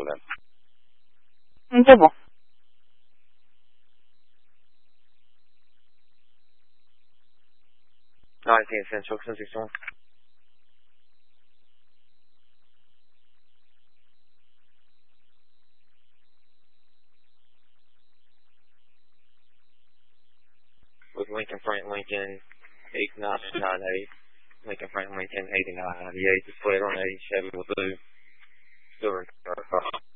problème. C'est bon. Nineteen Central, Kensington. With Lincoln Frank Lincoln 8998. Lincoln Frank Lincoln 8998. Displayed on a Chevy with blue. Silver car.